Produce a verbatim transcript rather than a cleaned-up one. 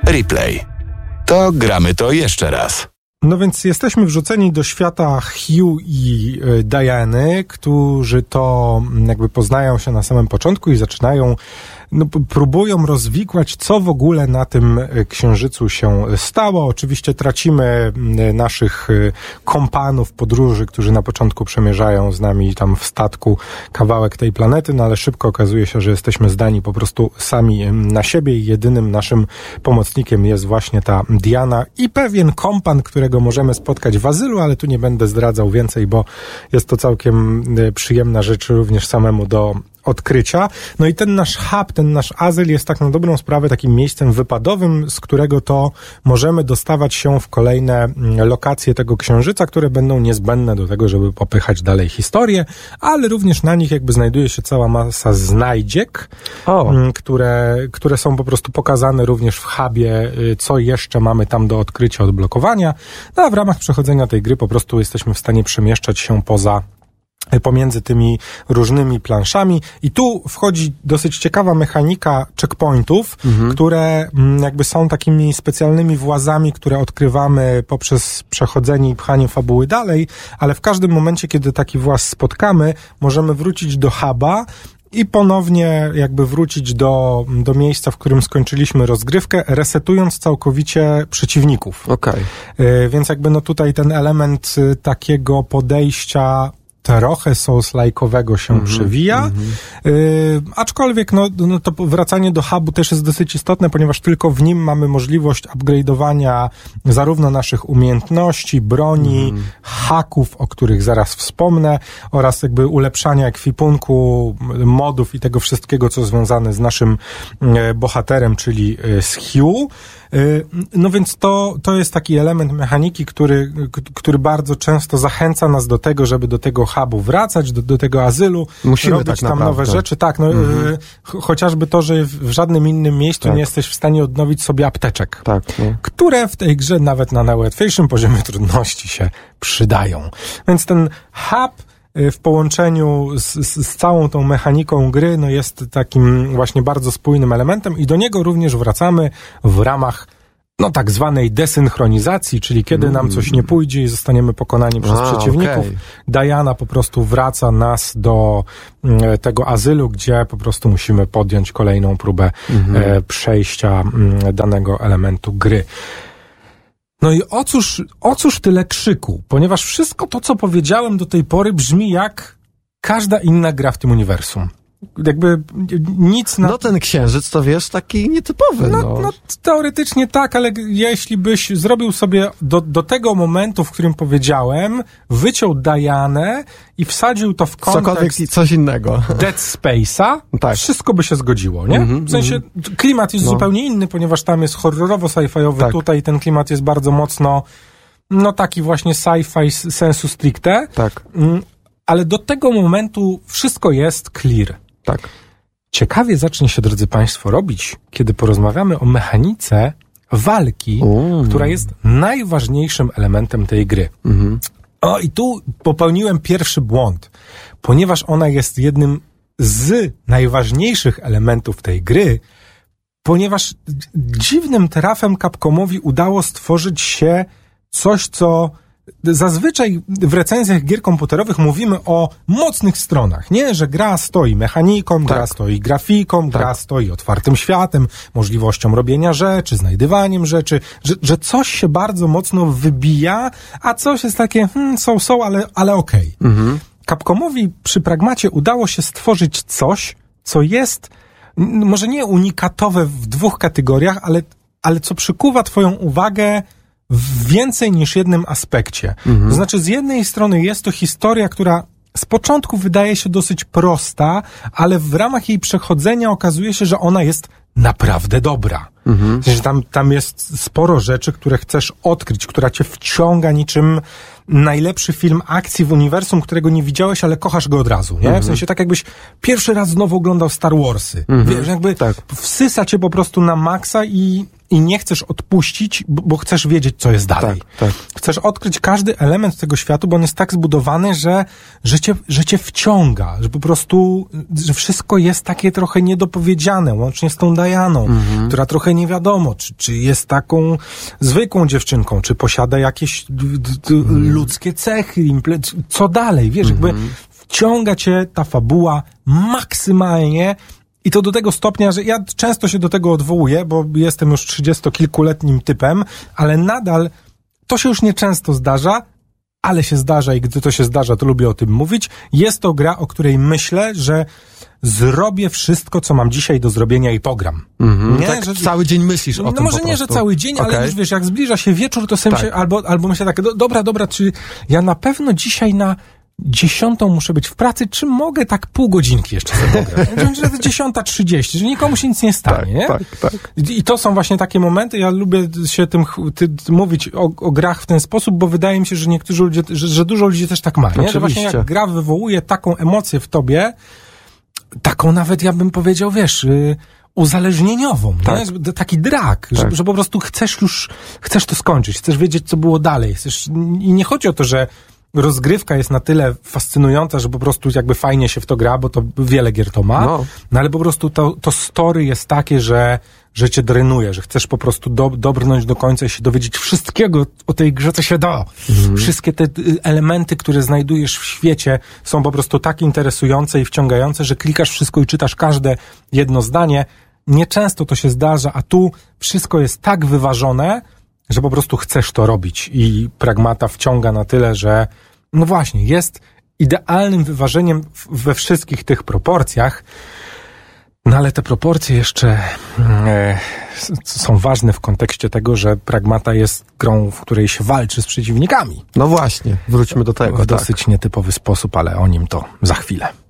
Replay. To gramy to jeszcze raz. No więc jesteśmy wrzuceni do świata Hugh i Diany, którzy to jakby poznają się na samym początku i zaczynają, no, próbują rozwikłać, co w ogóle na tym księżycu się stało. Oczywiście tracimy naszych kompanów podróży, którzy na początku przemierzają z nami tam w statku kawałek tej planety, no ale szybko okazuje się, że jesteśmy zdani po prostu sami na siebie i jedynym naszym pomocnikiem jest właśnie ta Diana i pewien kompan, którego możemy spotkać w azylu, ale tu nie będę zdradzał więcej, bo jest to całkiem przyjemna rzecz również samemu do odkrycia. No i ten nasz hub, ten nasz azyl jest tak na dobrą sprawę takim miejscem wypadowym, z którego to możemy dostawać się w kolejne lokacje tego księżyca, które będą niezbędne do tego, żeby popychać dalej historię, ale również na nich jakby znajduje się cała masa znajdziek, o. które, które są po prostu pokazane również w hubie, co jeszcze mamy tam do odkrycia, odblokowania. No a w ramach przechodzenia tej gry po prostu jesteśmy w stanie przemieszczać się poza pomiędzy tymi różnymi planszami i tu wchodzi dosyć ciekawa mechanika checkpointów, mhm. które jakby są takimi specjalnymi włazami, które odkrywamy poprzez przechodzenie i pchanie fabuły dalej, ale w każdym momencie, kiedy taki właz spotkamy, możemy wrócić do huba i ponownie jakby wrócić do, do miejsca, w którym skończyliśmy rozgrywkę, resetując całkowicie przeciwników. Okej. Okay. Więc jakby no tutaj ten element takiego podejścia trochę Souls-like'owego się mm-hmm, przewija, mm-hmm. y, aczkolwiek no, no to wracanie do hubu też jest dosyć istotne, ponieważ tylko w nim mamy możliwość upgrade'owania zarówno naszych umiejętności, broni, mm. haków, o których zaraz wspomnę, oraz jakby ulepszania ekwipunku, modów i tego wszystkiego, co związane z naszym y, bohaterem, czyli y, z Hugh. No więc to, to jest taki element mechaniki, który, który bardzo często zachęca nas do tego, żeby do tego hubu wracać, do, do tego azylu, musimy robić tak tam naprawdę. nowe rzeczy. Tak, no, mhm. ch- chociażby to, że w żadnym innym miejscu tak. nie jesteś w stanie odnowić sobie apteczek, tak, no. które w tej grze nawet na najłatwiejszym poziomie trudności się przydają. Więc ten hub w połączeniu z, z, z całą tą mechaniką gry, no jest takim właśnie bardzo spójnym elementem i do niego również wracamy w ramach no tak zwanej desynchronizacji, czyli kiedy mm. nam coś nie pójdzie i zostaniemy pokonani przez A, przeciwników. Okay. Diana po prostu wraca nas do e, tego azylu, gdzie po prostu musimy podjąć kolejną próbę mm-hmm. e, przejścia m, danego elementu gry. No i o cóż, o cóż tyle krzyku, ponieważ wszystko to, co powiedziałem do tej pory, brzmi jak każda inna gra w tym uniwersum. Jakby nic na... No ten księżyc to wiesz, taki nietypowy. No, no. no teoretycznie tak, ale jeśli byś zrobił sobie do, do tego momentu, w którym powiedziałem, wyciął Dianę i wsadził to w kontekst... Cokolwiek coś innego. Dead Space'a, tak. wszystko by się zgodziło, nie? Mm-hmm, w sensie mm-hmm. klimat jest no. zupełnie inny, ponieważ tam jest horrorowo sci-fiowy, tak. tutaj ten klimat jest bardzo mocno, no taki właśnie sci-fi sensu stricte. Tak. Ale do tego momentu wszystko jest clear. Tak. Ciekawie zacznie się, drodzy Państwo, robić, kiedy porozmawiamy o mechanice walki, mm. która jest najważniejszym elementem tej gry. Mm-hmm. O, i tu popełniłem pierwszy błąd, ponieważ ona jest jednym z najważniejszych elementów tej gry, ponieważ dziwnym trafem Capcomowi udało stworzyć się coś, co zazwyczaj w recenzjach gier komputerowych mówimy o mocnych stronach, nie? Że gra stoi mechaniką, tak. gra stoi grafiką, tak. gra stoi otwartym światem, możliwością robienia rzeczy, znajdywaniem rzeczy, że, że coś się bardzo mocno wybija, a coś jest takie hmm, so, so, ale, ale okej. Okay. Mhm. Capcomowi przy Pragmacie udało się stworzyć coś, co jest może nie unikatowe w dwóch kategoriach, ale, ale co przykuwa twoją uwagę w więcej niż jednym aspekcie. Mhm. To znaczy, z jednej strony jest to historia, która z początku wydaje się dosyć prosta, ale w ramach jej przechodzenia okazuje się, że ona jest naprawdę dobra. Mhm. W sensie tam, tam jest sporo rzeczy, które chcesz odkryć, która cię wciąga niczym najlepszy film akcji w uniwersum, którego nie widziałeś, ale kochasz go od razu, nie? Mhm. W sensie tak jakbyś pierwszy raz znowu oglądał Star Warsy. Mhm. Wiesz, jakby tak. wsysa cię po prostu na maksa i i nie chcesz odpuścić, bo, bo chcesz wiedzieć, co jest dalej. Tak, tak. Chcesz odkryć każdy element tego świata, bo on jest tak zbudowany, że, że, cię, że cię wciąga, że po prostu, że wszystko jest takie trochę niedopowiedziane, łącznie z tą Dianą, mhm. która trochę nie wiadomo, czy, czy jest taką zwykłą dziewczynką, czy posiada jakieś d, d, d, mhm. ludzkie cechy, imple- co dalej, wiesz, mhm. jakby wciąga cię ta fabuła maksymalnie. I to do tego stopnia, że ja często się do tego odwołuję, bo jestem już trzydziestokilkuletnim typem, ale nadal to się już nieczęsto zdarza, ale się zdarza i gdy to się zdarza, to lubię o tym mówić. Jest to gra, o której myślę, że zrobię wszystko, co mam dzisiaj do zrobienia i pogram. Mm-hmm. Nie? Tak że cały dzień myślisz o no tym może nie, że cały dzień, ale okay. już wiesz, jak zbliża się wieczór, to sobie tak. się, albo, albo myślę tak, do, dobra, dobra, czy ja na pewno dzisiaj na dziesiątą muszę być w pracy, czy mogę tak pół godzinki jeszcze sobie pograć? Że to jest dziesiąta trzydzieści, że nikomu się nic nie stanie, nie? Tak, tak, tak. I to są właśnie takie momenty, ja lubię się tym ty, mówić o, o grach w ten sposób, bo wydaje mi się, że niektórzy ludzie, że, że dużo ludzi też tak ma, nie? Że właśnie jak gra wywołuje taką emocję w tobie, taką nawet, ja bym powiedział, wiesz, yy, uzależnieniową, tak. nie? Taki drag, tak. że, że po prostu chcesz już, chcesz to skończyć, chcesz wiedzieć, co było dalej. Chcesz, i nie chodzi o to, że rozgrywka jest na tyle fascynująca, że po prostu jakby fajnie się w to gra, bo to wiele gier to ma, no, no ale po prostu to, to story jest takie, że, że cię drenuje, że chcesz po prostu do, dobrnąć do końca i się dowiedzieć wszystkiego o tej grze, co się da. Mhm. Wszystkie te elementy, które znajdujesz w świecie, są po prostu tak interesujące i wciągające, że klikasz wszystko i czytasz każde jedno zdanie. Nieczęsto to się zdarza, a tu wszystko jest tak wyważone, że po prostu chcesz to robić i Pragmata wciąga na tyle, że no właśnie, jest idealnym wyważeniem we wszystkich tych proporcjach, no ale te proporcje jeszcze e, są ważne w kontekście tego, że Pragmata jest grą, w której się walczy z przeciwnikami. No właśnie, wróćmy do tego. W dosyć tak. nietypowy sposób, ale o nim to za chwilę.